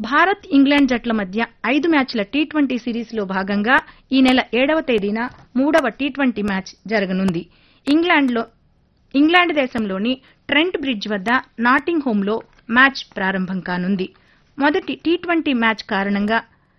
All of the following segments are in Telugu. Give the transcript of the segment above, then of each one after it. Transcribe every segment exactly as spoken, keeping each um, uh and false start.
భారత్ ఇంగ్లాండ్ జట్ల మధ్య ఐదు మ్యాచ్ల టీ ట్వంటీ సిరీస్లో భాగంగా ఈ నెల ఏడవ తేదీన మూడవ టీ ట్వంటీ మ్యాచ్ జరగనుంది. ఇంగ్లాండ్లో ఇంగ్లాండ్ దేశంలోని ట్రెంట్ బ్రిడ్జ్ వద్ద నాటింగ్ హోమ్లో మ్యాచ్ ప్రారంభం కానుంది. మొదటి టీ ట్వంటీ మ్యాచ్ కారణంగా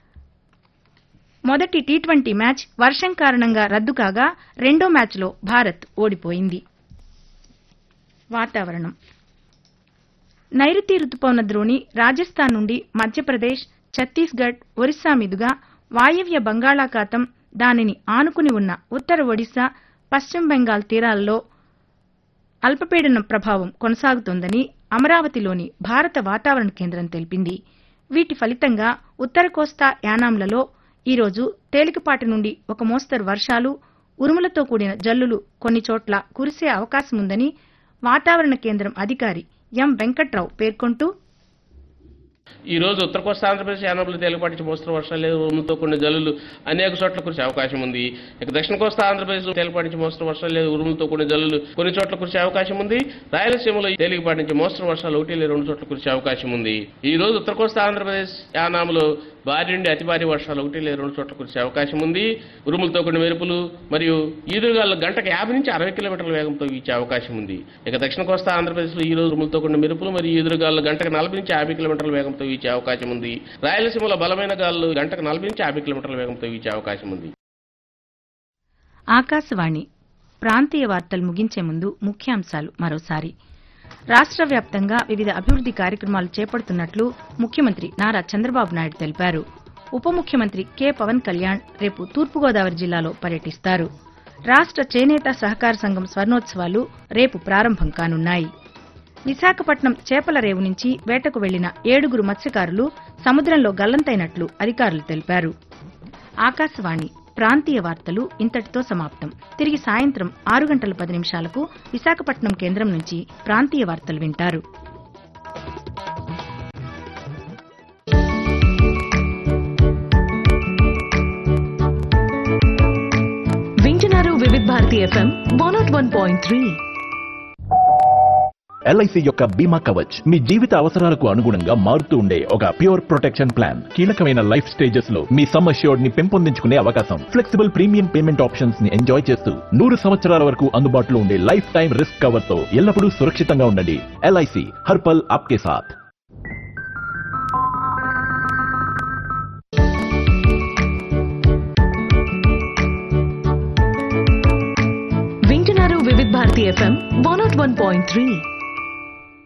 మొదటి టీ ట్వంటీ మ్యాచ్ వర్షం కారణంగా రద్దు కాగా రెండో మ్యాచ్లో భారత్ ఓడిపోయింది. వాతావరణం. నైరుతి రుతుపవన ద్రోణి రాజస్థాన్ నుండి మధ్యప్రదేశ్, ఛత్తీస్గఢ్, ఒరిస్సా మీదుగా వాయవ్య బంగాళాఖాతం, దానిని ఆనుకుని ఉన్న ఉత్తర ఒడిశా, పశ్చిమ బెంగాల్ తీరాలలో అల్పపీడనం ప్రభావం కొనసాగుతోందని అమరావతిలోని భారత వాతావరణ కేంద్రం తెలిపింది. వీటి ఫలితంగా ఉత్తర కోస్తా యానాంలలో ఈరోజు తేలికపాటి నుండి ఒక మోస్తరు వర్షాలు, ఉరుములతో కూడిన జల్లులు కొన్ని చోట్ల కురిసే అవకాశముందని వాతావరణ కేంద్రం అధికారి ఎం వెంకట్రావు పేర్కొంటూ, ఈ రోజు ఉత్తర కోస్తా ఆంధ్రప్రదేశ్ యానాంలో తేలికపాటి మోస్తరు వర్షాలు లేదా ఉరుములతో కూడిన జల్లులు అనేక చోట్ల కురిసే అవకాశం ఉంది. ఇక దక్షిణ కోస్తా ఆంధ్రప్రదేశ్ తేలికపాటి మోస్తరు వర్షాలు లేదా ఉరుములతో కూడిన జల్లులు కొన్ని చోట్ల కురిసే అవకాశం ఉంది. రాయలసీమలో తేలికపాటి నుంచి మోస్తరు వర్షాలు ఒకటి లేదా రెండు చోట్ల కురిసే అవకాశం ఉంది. ఈ రోజు ఉత్తర కోస్తా ఆంధ్రప్రదేశ్ యానాంలో భారీ నుండి అతి భారీ వర్షాలు ఒకటి లేదా రెండు చోట్ల కురిసే అవకాశం ఉంది. ఉరుములతో కూడిన మెరుపులు మరియు ఈదురుగాలు గంటకు యాభై నుంచి అరవై కిలోమీటర్ల వేగంతో వీచే అవకాశం ఉంది. ఇక దక్షిణ కోస్తా ఆంధ్రప్రదేశ్లో ఈ రోజు ఉరుములతో కూడిన మెరుపులు మరియు ఈదురుగాలు గంటకు నలభై నుంచి యాభై కిలోమీటర్ల వేగంతో వీచే అవకాశం ఉంది. రాయలసీమలో బలమైన గాలులు గంటకు నలభై నుంచి యాభై కిలోమీటర్ల వేగంతో వీచే అవకాశం ఉంది. ఆకాశవాణి ప్రాంతీయ వార్తలు ముగించే ముందు ముఖ్యాంశాలు మరోసారి. రాష్ట్ర వ్యాప్తంగా వివిధ అభివృద్ది కార్యక్రమాలు చేపడుతున్నట్లు ముఖ్యమంత్రి నారా చంద్రబాబు నాయుడు తెలిపారు. ఉప ముఖ్యమంత్రి కె పవన్ కళ్యాణ్ రేపు తూర్పుగోదావరి జిల్లాలో పర్యటిస్తారు. రాష్ట్ర చేనేత సహకార సంఘం స్వర్ణోత్సవాలు రేపు ప్రారంభం కానున్నాయి. విశాఖపట్నం చేపల రేవు నుంచి వేటకు వెళ్లిన ఏడుగురు మత్స్యకారులు సముద్రంలో గల్లంతైనట్లు అధికారులు తెలిపారు. ఆకాశవాణి ప్రాంతీయ వార్తలు ఇంతటితో సమాప్తం. తిరిగి సాయంత్రం ఆరు గంటల పది నిమిషాలకు విశాఖపట్నం కేంద్రం నుంచి ప్రాంతీయ వార్తలు వింటారు. వింటున్నారు వివిధ Bharati FM one not one point three. LIC యొక్క బీమా కవచ్ మీ జీవిత అవసరాలకు అనుగుణంగా మారుతూ ఉండే ఒక ప్యూర్ ప్రొటెక్షన్ ప్లాన్. కీలకమైన లైఫ్ స్టేజెస్ లో మీ సమ్ అష్యూర్డ్ ని పెంపొందించుకునే అవకాశం, ఫ్లెక్సిబుల్ ప్రీమియం పేమెంట్ ఆప్షన్స్ ని ఎంజాయ్ చేస్తూ నూరు సంవత్సరాల వరకు అందుబాటులో ఉండే లైఫ్ టైం రిస్క్ కవర్ తో ఎల్లప్పుడూ సురక్షితంగా ఉండండి. ఎల్ఐసి హర్పల్ ఆప్కే సాథ్. వింటున్నారు వివిధ Bharati FM one not one point three.